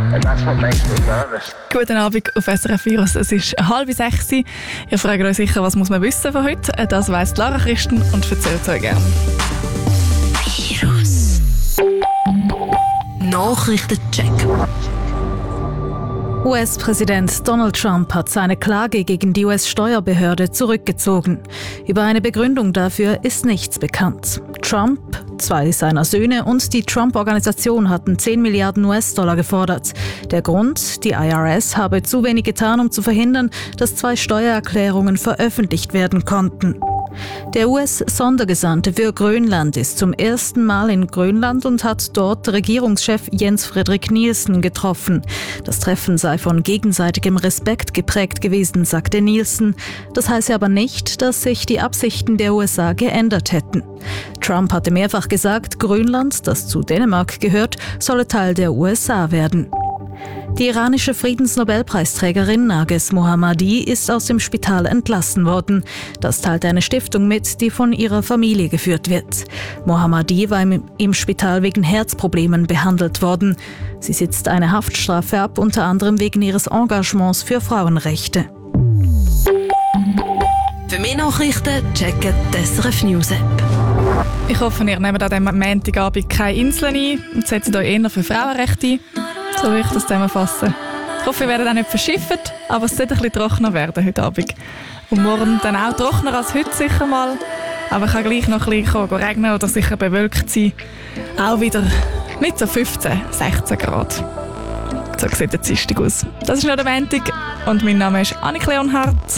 And that's what makes me nervous. Guten Abend auf SRF Virus. Es ist 5:30. Ihr fragt euch sicher, was muss man wissen von heute? Das weiss Lara Christen und erzählt es euch gerne. Virus. Nachrichtencheck. US-Präsident Donald Trump hat seine Klage gegen die US-Steuerbehörde zurückgezogen. Über eine Begründung dafür ist nichts bekannt. Trump, 2 seiner Söhne und die Trump-Organisation hatten 10 Milliarden US-Dollar gefordert. Der Grund, die IRS habe zu wenig getan, um zu verhindern, dass 2 Steuererklärungen veröffentlicht werden konnten. Der US-Sondergesandte für Grönland ist zum ersten Mal in Grönland und hat dort Regierungschef Jens Frederik Nielsen getroffen. Das Treffen sei von gegenseitigem Respekt geprägt gewesen, sagte Nielsen. Das heiße aber nicht, dass sich die Absichten der USA geändert hätten. Trump hatte mehrfach gesagt, Grönland, das zu Dänemark gehört, solle Teil der USA werden. Die iranische Friedensnobelpreisträgerin Narges Mohammadi ist aus dem Spital entlassen worden. Das teilt eine Stiftung mit, die von ihrer Familie geführt wird. Mohammadi war im Spital wegen Herzproblemen behandelt worden. Sie sitzt eine Haftstrafe ab, unter anderem wegen ihres Engagements für Frauenrechte. Für mehr Nachrichten checken die SRF News App. Ich hoffe, ihr nehmt an diesem Montagabend keine Inseln ein und setzt euch eher für Frauenrechte ein. So will ich das zusammenfassen. Ich hoffe, ihr werdet auch nicht verschifft, aber es sollte ein bisschen trockener werden heute Abend. Und morgen dann auch trockener als heute sicher mal. Aber es kann gleich noch ein bisschen regnen oder sicher bewölkt sein. Auch wieder mit so 15, 16 Grad. So sieht der Dienstag aus. Das ist noch der Montag und mein Name ist Annik Leonhardt.